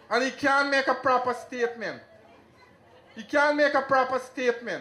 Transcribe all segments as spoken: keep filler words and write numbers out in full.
And he can't make a proper statement. He can't make a proper statement.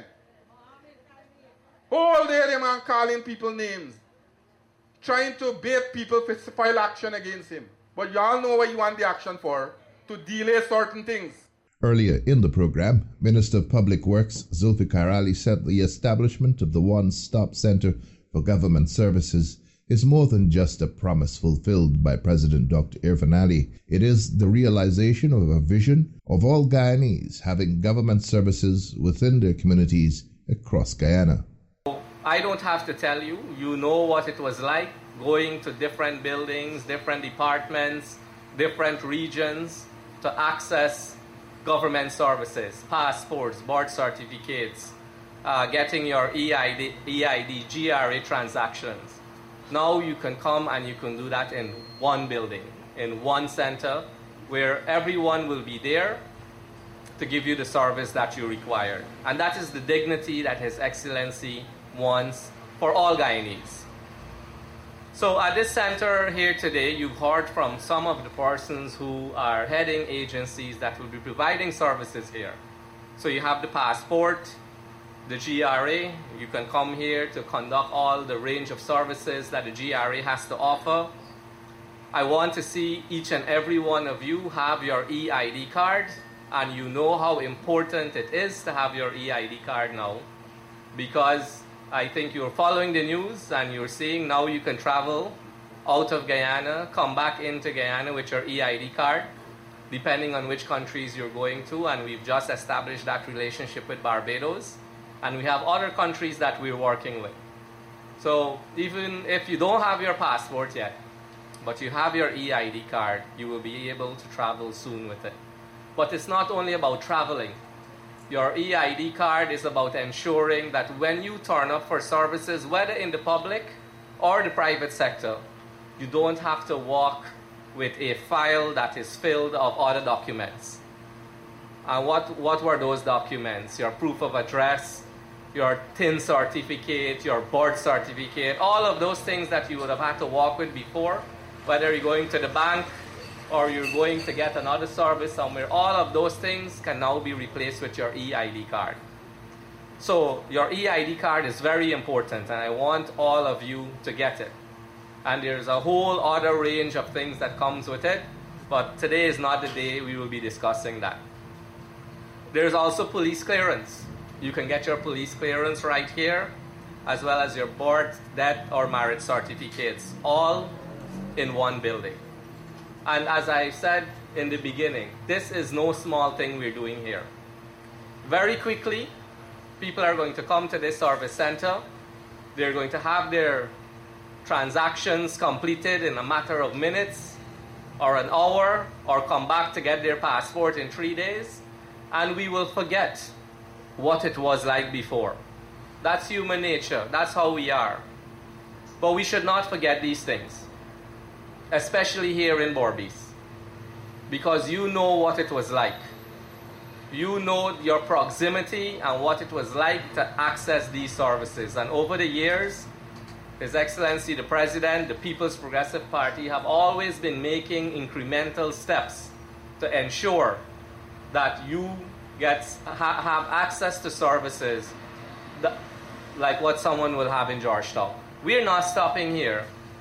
All day the man calling people names, trying to bait people to file action against him. But you all know what you want the action for, to delay certain things. Earlier in the program, Minister of Public Works Zulfikar Ali said the establishment of the One Stop Centre for Government Services is more than just a promise fulfilled by President Doctor Irfaan Ali. It is the realization of a vision of all Guyanese having government services within their communities across Guyana. I don't have to tell you, you know what it was like going to different buildings, different departments, different regions to access government services, passports, birth certificates, uh, getting your E I D, E I D, G R A transactions. Now you can come and you can do that in one building, in one center, where everyone will be there to give you the service that you require. And that is the dignity that His Excellency wants for all Guyanese. So at this center here today, you've heard from some of the persons who are heading agencies that will be providing services here. So you have the passport, the G R A. You can come here to conduct all the range of services that the G R A has to offer. I want to see each and every one of you have your E I D card, and you know how important it is to have your E I D card now, because I think you're following the news and you're seeing now you can travel out of Guyana, come back into Guyana with your E I D card, depending on which countries you're going to, and we've just established that relationship with Barbados, and we have other countries that we're working with. So even if you don't have your passport yet, but you have your E I D card, you will be able to travel soon with it. But it's not only about traveling. Your E I D card is about ensuring that when you turn up for services, whether in the public or the private sector, you don't have to walk with a file that is filled of other documents. And what, what were those documents? Your proof of address, your T I N certificate, your birth certificate, all of those things that you would have had to walk with before, whether you're going to the bank or you're going to get another service somewhere, all of those things can now be replaced with your E I D card. So your E I D card is very important, and I want all of you to get it. And there's a whole other range of things that comes with it, but today is not the day we will be discussing that. There's also police clearance. You can get your police clearance right here, as well as your birth, death, or marriage certificates, all in one building. And as I said in the beginning, this is no small thing we're doing here. Very quickly, people are going to come to this service center. They're going to have their transactions completed in a matter of minutes or an hour, or come back to get their passport in three days. And we will forget what it was like before. That's human nature. That's how we are. But we should not forget these things, especially here in Berbice, because you know what it was like. You know your proximity and what it was like to access these services. And over the years, His Excellency the President, the People's Progressive Party have always been making incremental steps to ensure that you get ha, have access to services that, like what someone will have in Georgetown. We're not stopping here.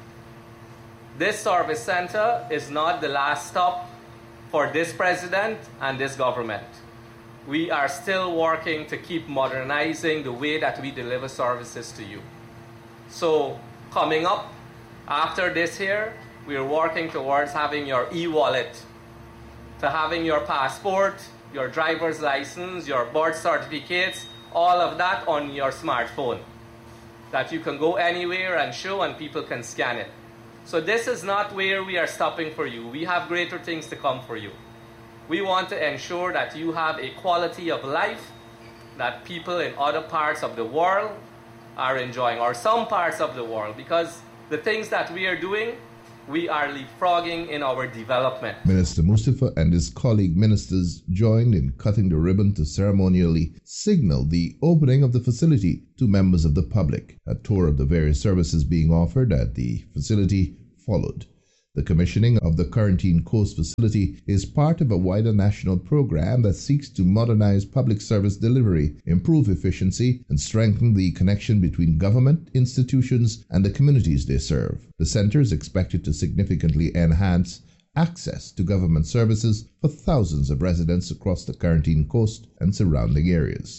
This service center is not the last stop for this president and this government. We are still working to keep modernizing the way that we deliver services to you. So coming up after this here, we are working towards having your e-wallet, to having your passport, your driver's license, your birth certificates, all of that on your smartphone, that you can go anywhere and show and people can scan it. So this is not where we are stopping for you. We have greater things to come for you. We want to ensure that you have a quality of life that people in other parts of the world are enjoying, or some parts of the world, because the things that we are doing, we are leapfrogging in our development. Minister Mustafa and his colleague ministers joined in cutting the ribbon to ceremonially signal the opening of the facility to members of the public. A tour of the various services being offered at the facility followed. The commissioning of the Quarantine Coast facility is part of a wider national program that seeks to modernize public service delivery, improve efficiency, and strengthen the connection between government, institutions, and the communities they serve. The center is expected to significantly enhance access to government services for thousands of residents across the Quarantine Coast and surrounding areas.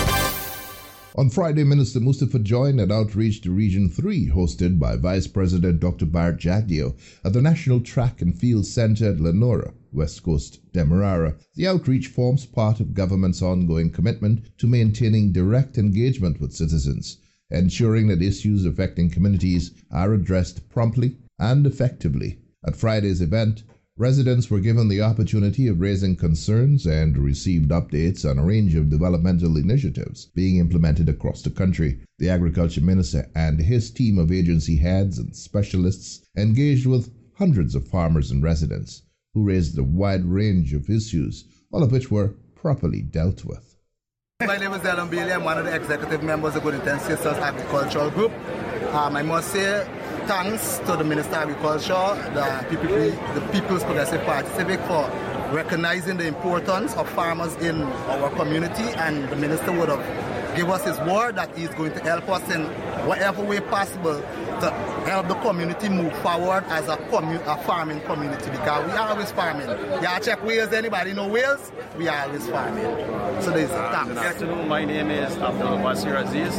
On Friday, Minister Mustafa joined an outreach to Region three hosted by Vice President Doctor Bart Jagdeo at the National Track and Field Centre at Lenora, West Coast, Demerara. The outreach forms part of government's ongoing commitment to maintaining direct engagement with citizens, ensuring that issues affecting communities are addressed promptly and effectively. At Friday's event, residents were given the opportunity of raising concerns and received updates on a range of developmental initiatives being implemented across the country. The Agriculture Minister and his team of agency heads and specialists engaged with hundreds of farmers and residents who raised a wide range of issues, all of which were properly dealt with. My name is Dylan Bailey. I'm one of the executive members of Good Intent Sisters Agricultural Group. Um, I must say thanks to the Minister of Agriculture, the, P P P, the People's Progressive Party Civic, for recognizing the importance of farmers in our community, and the Minister would have given us his word that he's going to help us in whatever way possible to help the community move forward as a, commu- a farming community, because we are always farming. Yeah, check Wales. Anybody know Wales? We are always farming. So there's thanks. Good afternoon. My name is Abdul Basir Aziz,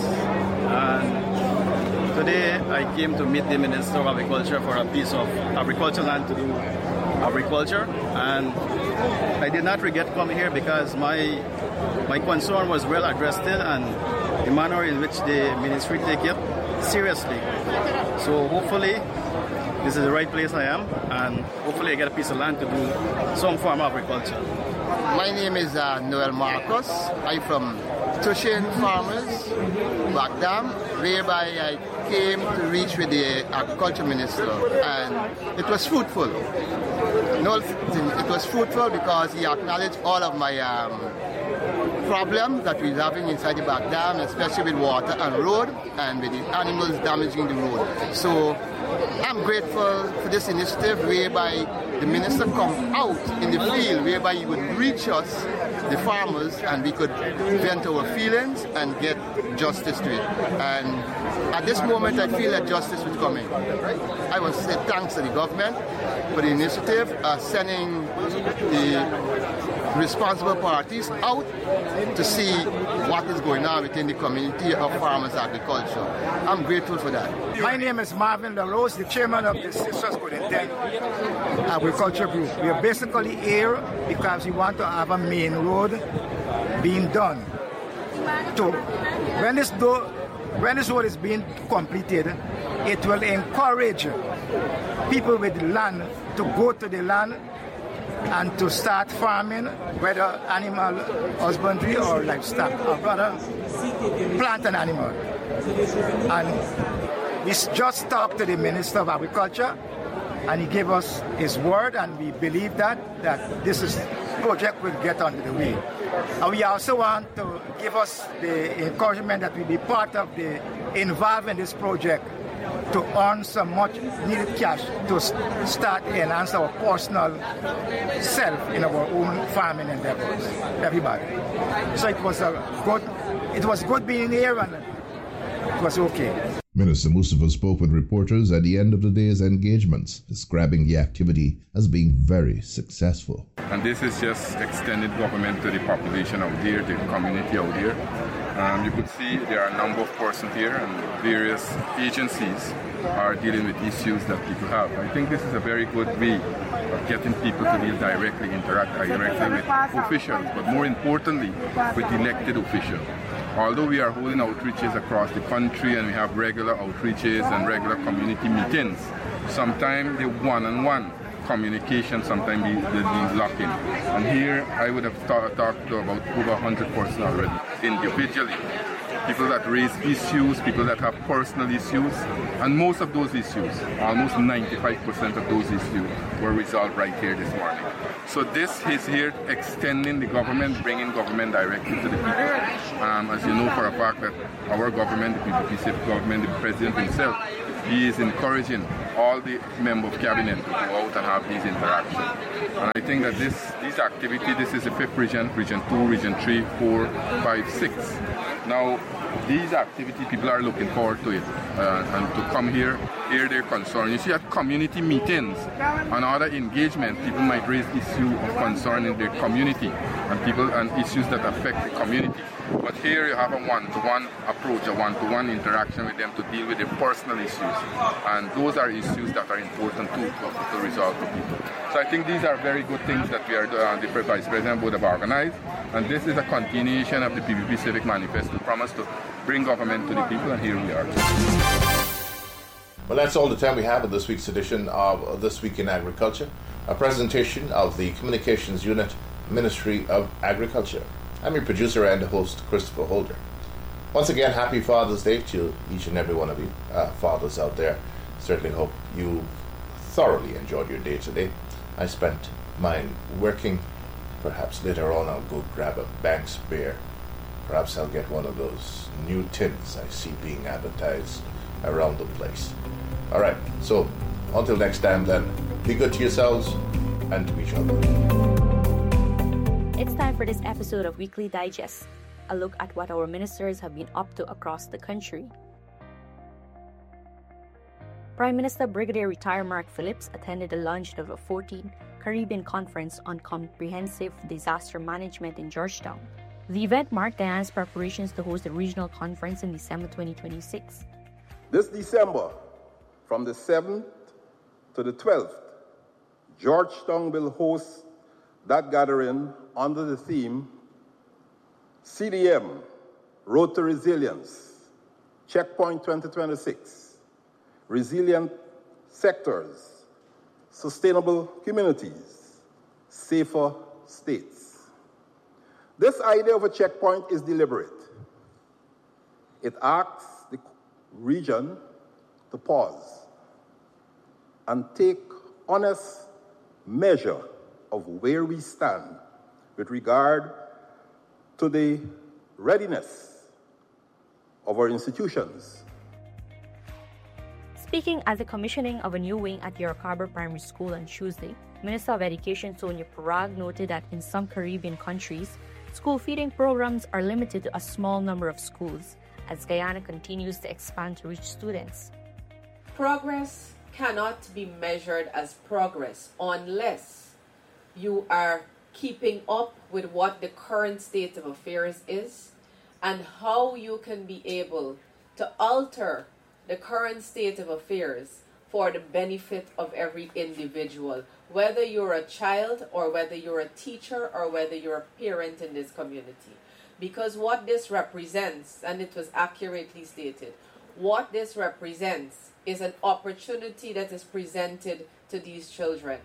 and today I came to meet the Minister of Agriculture for a piece of agricultural land to do agriculture, and I did not regret coming here because my my concern was well addressed and the manner in which the ministry take it seriously. So hopefully this is the right place I am, and hopefully I get a piece of land to do some form of agriculture. My name is uh, Noel Marcos. I'm from Tushin Farmers, Bagdam, whereby I came to reach with the Agriculture Minister, and it was fruitful. No, it was fruitful because he acknowledged all of my um, problems that we're having inside the Bagdam, especially with water and road, and with the animals damaging the road. So I'm grateful for this initiative whereby the minister come out in the field, whereby he would reach us, the farmers, and we could vent our feelings and get justice to it. And at this moment, I feel that justice is coming. I want to say thanks to the government for the initiative, uh, sending the responsible parties out to see what is going on within the community of farmers agriculture. I'm grateful for that. My name is Marvin LaRose, the chairman of the Sisters Good Intent Agriculture Group. We are basically here because we want to have a main road being done. So when this, do, when this road is being completed, it will encourage people with land to go to the land and to start farming, whether animal husbandry or livestock, or rather plant and animal. And we just talked to the Minister of Agriculture, and he gave us his word, and we believe that that this is, project will get under the way. And we also want to give us the encouragement that we be part of the involved in this project to earn some much needed cash to start enhance our personal self in our own farming endeavors, everybody. So it was a good, it was good being here, and it was okay. Minister Mustafa spoke with reporters at the end of the day's engagements, describing the activity as being very successful. And this is just extended government to the population out there, the community out there. Um, you could see there are a number of persons here, and various agencies are dealing with issues that people have. I think this is a very good way of getting people to deal directly, interact directly with officials, but more importantly, with elected officials. Although we are holding outreaches across the country and we have regular outreaches and regular community meetings, sometimes the one-on-one communication sometimes be, be lacking. And here I would have talked to about over one hundred persons already, individually. People that raise issues, people that have personal issues, and most of those issues, almost ninety-five percent of those issues, were resolved right here this morning. So this is here extending the government, bringing government directly to the people. Um, as you know for a fact that our government, the P P P government, the president himself, he is encouraging all the members of cabinet to go out and have these interactions. And I think that this this activity, this is the fifth region, region two, region three, four, five, six. Now, these activities, people are looking forward to it uh, and to come here, hear their concern. You see, at community meetings and other engagement, people might raise issues of concern in their community and people and issues that affect the community. But here you have a one-to-one approach, a one-to-one interaction with them to deal with their personal issues. And those are issues that are important too to, to resolve for people. So I think these are very good things that we are, uh, the Vice President would have organized. And this is a continuation of the P P P Civic Manifesto promise to bring government to the people, and here we are. Well, that's all the time we have in this week's edition of This Week in Agriculture, a presentation of the Communications Unit, Ministry of Agriculture. I'm your producer and host, Christopher Holder. Once again, happy Father's Day to each and every one of you uh, fathers out there. Certainly hope you thoroughly enjoyed your day today. I spent mine working. Perhaps later on I'll go grab a Banks beer. Perhaps I'll get one of those new tins I see being advertised around the place. All right, so until next time then, be good to yourselves and to each other. It's time for this episode of Weekly Digest, a look at what our ministers have been up to across the country. Prime Minister Brigadier Retired Mark Phillips attended the launch of the fourteenth Caribbean Conference on Comprehensive Disaster Management in Georgetown. The event marked Guyana's preparations to host the regional conference in December twenty twenty-six. This December, from the seventh to the twelfth, Georgetown will host that gathering under the theme C D M, Road to Resilience, Checkpoint twenty twenty-six, Resilient Sectors, Sustainable Communities, Safer States. This idea of a checkpoint is deliberate. It asks the region to pause and take honest measure of where we stand with regard to the readiness of our institutions. Speaking at the commissioning of a new wing at York Harbour Primary School on Tuesday, Minister of Education Sonia Parag noted that in some Caribbean countries, school feeding programs are limited to a small number of schools as Guyana continues to expand to reach students. Progress cannot be measured as progress unless you are keeping up with what the current state of affairs is and how you can be able to alter the current state of affairs for the benefit of every individual, whether you're a child or whether you're a teacher or whether you're a parent in this community. Because what this represents, and it was accurately stated, what this represents is an opportunity that is presented to these children.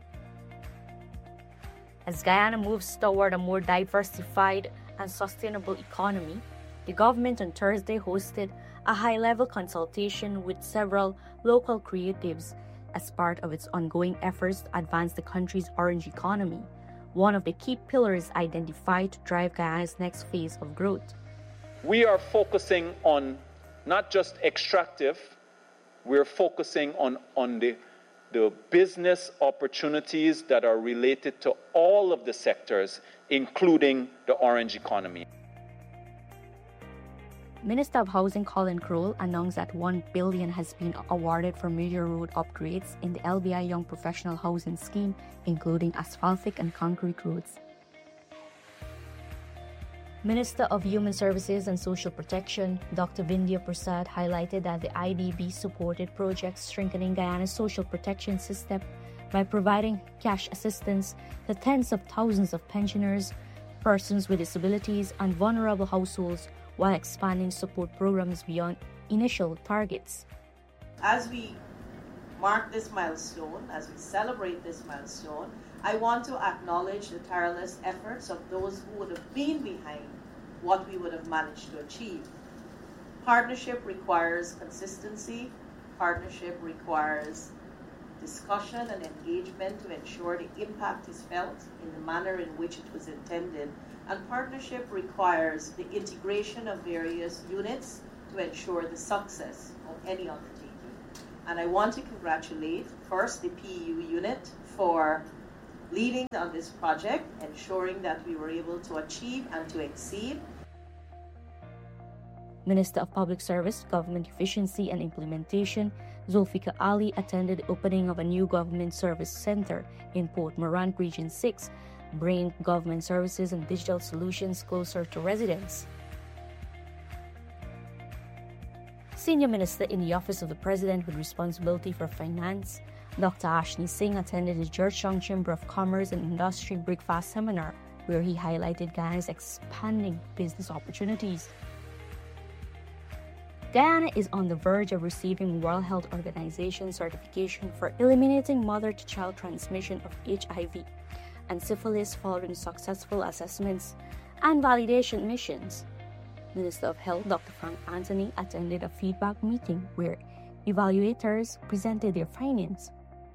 As Guyana moves toward a more diversified and sustainable economy, the government on Thursday hosted a high-level consultation with several local creatives as part of its ongoing efforts to advance the country's orange economy, one of the key pillars identified to drive Guyana's next phase of growth. We are focusing on not just extractive, we're focusing on, on the, the business opportunities that are related to all of the sectors, including the orange economy. Minister of Housing Colin Crowell announced that one billion dollars has been awarded for major road upgrades in the L B I Young Professional Housing Scheme, including asphaltic and concrete roads. Minister of Human Services and Social Protection, Doctor Vindhya Prasad, highlighted that the I D B supported projects strengthening Guyana's social protection system by providing cash assistance to tens of thousands of pensioners, persons with disabilities, and vulnerable households, while expanding support programs beyond initial targets. As we mark this milestone, as we celebrate this milestone, I want to acknowledge the tireless efforts of those who would have been behind what we would have managed to achieve. Partnership requires consistency. Partnership requires discussion and engagement to ensure the impact is felt in the manner in which it was intended. And partnership requires the integration of various units to ensure the success of any undertaking. And I want to congratulate first the P U unit for leading on this project, ensuring that we were able to achieve and to exceed. Minister of Public Service, Government Efficiency and Implementation, Zulfikar Ali, attended the opening of a new government service center in Port Morant, Region six, bringing government services and digital solutions closer to residents. Senior Minister in the Office of the President with responsibility for finance, Doctor Ashni Singh, attended the Georgetown Chamber of Commerce and Industry Breakfast Seminar, where he highlighted Guyana's expanding business opportunities. Guyana is on the verge of receiving World Health Organization certification for eliminating mother-to-child transmission of H I V and syphilis following successful assessments and validation missions. Minister of Health Doctor Frank Anthony attended a feedback meeting where evaluators presented their findings.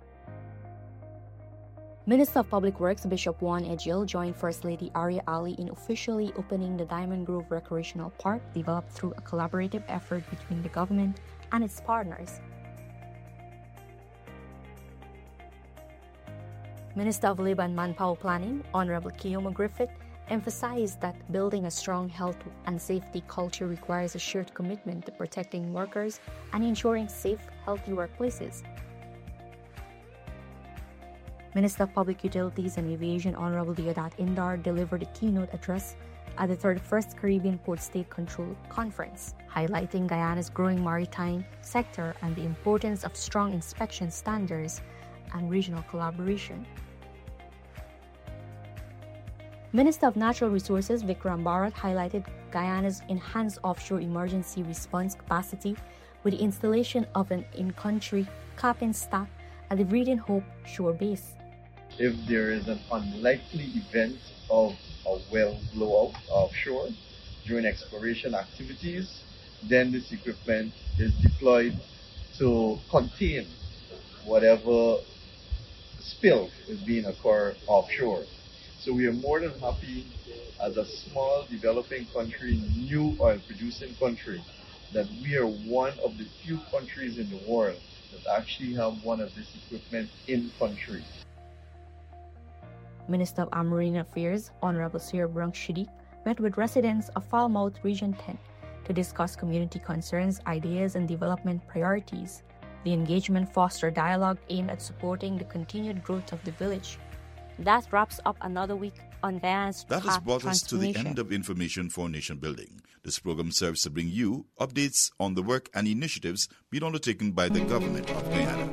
Minister of Public Works Bishop Juan Ejil joined First Lady Arya Ali in officially opening the Diamond Grove Recreational Park, developed through a collaborative effort between the government and its partners. Minister of Labour and Manpower Planning, Honorable Keoma Griffith, emphasized that building a strong health and safety culture requires a shared commitment to protecting workers and ensuring safe, healthy workplaces. Minister of Public Utilities and Aviation, Honorable Deodat Indar, delivered a keynote address at the thirty-first Caribbean Port State Control Conference, highlighting Guyana's growing maritime sector and the importance of strong inspection standards and regional collaboration. Minister of Natural Resources Vikram Bharat highlighted Guyana's enhanced offshore emergency response capacity with the installation of an in-country cap and stack at the Breeding Hope shore base. If there is an unlikely event of a well blowout offshore during exploration activities, then this equipment is deployed to contain whatever spill is being occurred offshore. So we are more than happy as a small developing country, new oil producing country, that we are one of the few countries in the world that actually have one of this equipment in country. Minister of Marine Affairs, Honorable Sir Brunk Shidi, met with residents of Falmouth Region ten to discuss community concerns, ideas, and development priorities. The engagement fostered dialogue aimed at supporting the continued growth of the village. That wraps up another week on Guyana's That has brought us to the end of Information for Nation Building. This program serves to bring you updates on the work and initiatives being undertaken by the government of Guyana.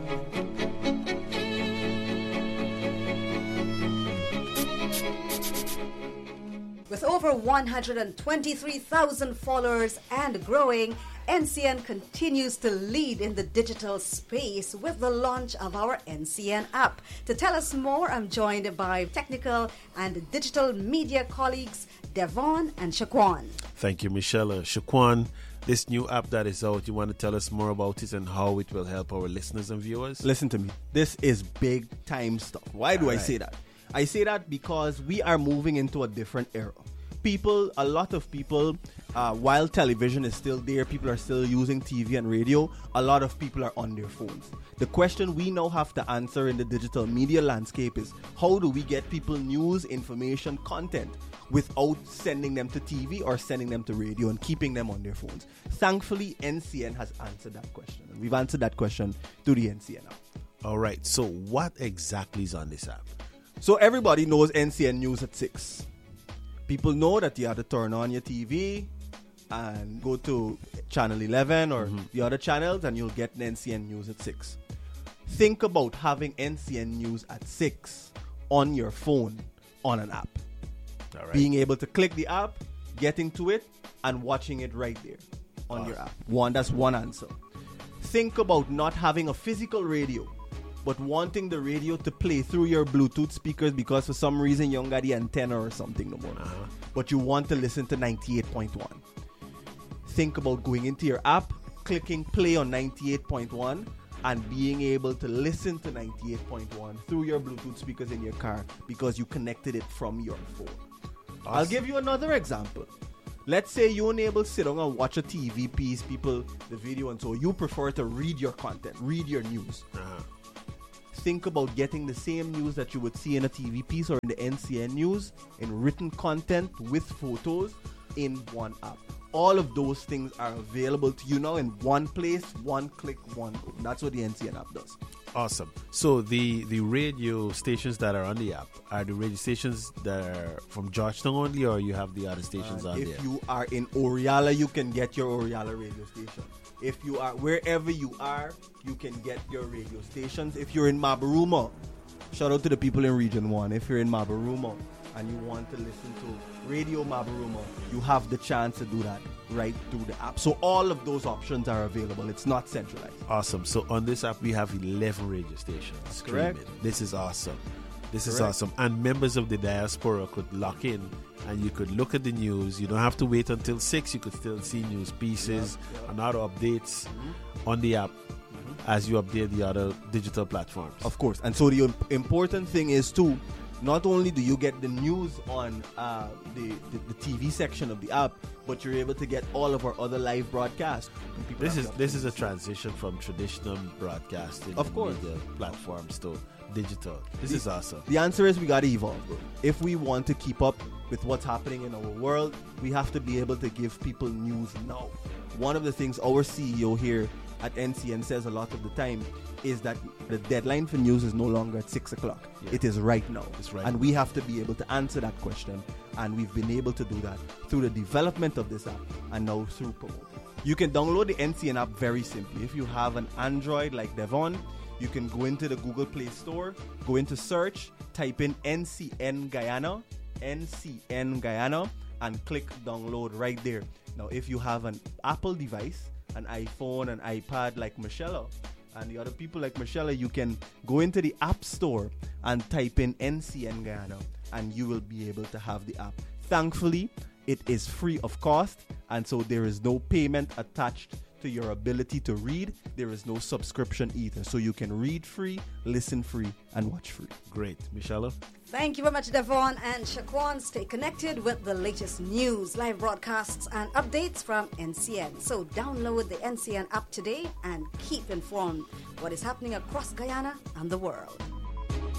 With over one hundred twenty-three thousand followers and growing, N C N continues to lead in the digital space with the launch of our N C N app. To tell us more, I'm joined by technical and digital media colleagues Devon and Shaquan. Thank you, Michelle. Uh, Shaquan, this new app that is out, you want to tell us more about it and how it will help our listeners and viewers? Listen to me. This is big time stuff. Why do All I right. say that? I say that because we are moving into a different era. People, a lot of people, uh, while television is still there, people are still using T V and radio, a lot of people are on their phones. The question we now have to answer in the digital media landscape is, how do we get people news, information, content without sending them to T V or sending them to radio and keeping them on their phones? Thankfully, N C N has answered that question. And we've answered that question through the N C N app. All right, so what exactly is on this app? So everybody knows N C N News at six. People know that you have to turn on your T V and go to channel eleven or mm-hmm. the other channels and you'll get N C N News at six. Think about having N C N News at six on your phone on an app. All right. Being able to click the app, getting to it, and watching it right there on awesome. your app. One, that's one answer. Think about not having a physical radio, but wanting the radio to play through your Bluetooth speakers because for some reason you don't got the antenna or something no more. Uh-huh. But you want to listen to ninety-eight point one. Think about going into your app, clicking play on ninety-eight point one, and being able to listen to ninety-eight point one through your Bluetooth speakers in your car because you connected it from your phone. Awesome. I'll give you another example. Let's say you're unable to sit down and watch a T V piece, people, the video, and so you prefer to read your content, read your news. Uh-huh. Think about getting the same news that you would see in a T V piece or in the N C N news in written content with photos in one app. All of those things are available to you now in one place, one click, one go. That's what the N C N app does. Awesome. So the, the radio stations that are on the app, are the radio stations that are from Georgetown only, or you have the other stations Uh, on if there? you are in Oriala, you can get your Oriala radio station. If you are wherever you are, you can get your radio stations. If you're in Mabaruma, shout out to the people in Region one. If you're in Mabaruma and you want to listen to Radio Mabaruma, you have the chance to do that right through the app. So all of those options are available. It's not centralized. Awesome. So on this app, we have eleven radio stations. That's correct. streaming. This is awesome. This is Correct. awesome. And members of the diaspora could lock in and you could look at the news. You don't have to wait until six. You could still see news pieces Yep, yep. and other updates Mm-hmm. on the app as you update the other digital platforms. Of course. And so the im- important thing is too, not only do you get the news on uh, the, the, the T V section of the app, but you're able to get all of our other live broadcasts. And people This have is the this is a opportunity to see. transition from traditional broadcasting Of and course. media platforms to digital. This The- is awesome. The answer is we got to evolve, bro. If we want to keep up with what's happening in our world, we have to be able to give people news now. One of the things our C E O here at N C N says a lot of the time is that the deadline for news is no longer at six o'clock. Yeah. It is right now. It's right and now. we have to be able to answer that question. And we've been able to do that through the development of this app and now through promoting. You can download the N C N app very simply. If you have an Android like Devon, you can go into the Google Play Store, go into search, type in N C N Guyana, N C N Guyana, and click download right there. Now, if you have an Apple device, an iPhone, an iPad like Michelle, and the other people like Michelle, you can go into the App Store and type in N C N Guyana, and you will be able to have the app. Thankfully, it is free of cost, and so there is no payment attached to your ability to read. There is no subscription either. So you can read free, listen free, and watch free. Great. Michelle? Thank you very much, Devon and Shaquan. Stay connected with the latest news, live broadcasts, and updates from N C N. So download the N C N app today and keep informed what is happening across Guyana and the world.